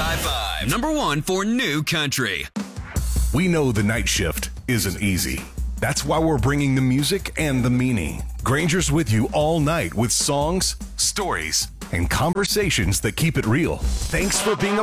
95.5. Number one for new country. We know the night shift isn't easy. That's why we're bringing the music and the meaning. Granger's with you all night with songs, stories, and conversations that keep it real. Thanks for being a